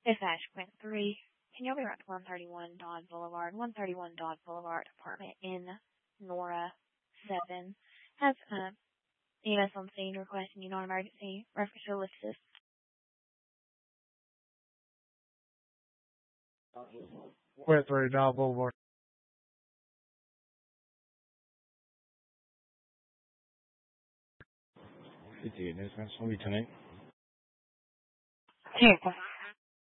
Dispatch Quint 3. Can y'all be right to 131 Dodd Boulevard? 131 Dodd Boulevard, apartment in Nora 7. Has EMS on scene requesting non-emergency respiratory assist. Quint 3 Dodd Boulevard. It's the next one, tonight. Here,